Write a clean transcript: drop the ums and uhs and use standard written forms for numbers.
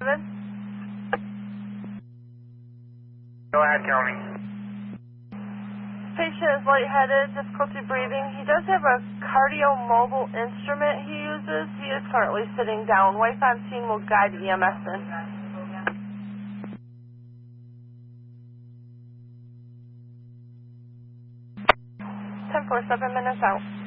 Go ahead, County. Patient is lightheaded, difficulty breathing. He does have a cardio mobile instrument he uses. He is currently sitting down. Wife on scene will guide EMS in. 10-4, 7 minutes out.